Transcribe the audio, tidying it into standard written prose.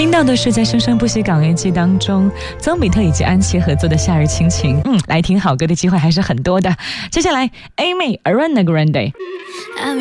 听到的是在《生生不息港乐季》当中曾比特以及安琪合作的《夏日亲情》。来听好歌的机会还是很多的。接下来 Amy Ariana Grande。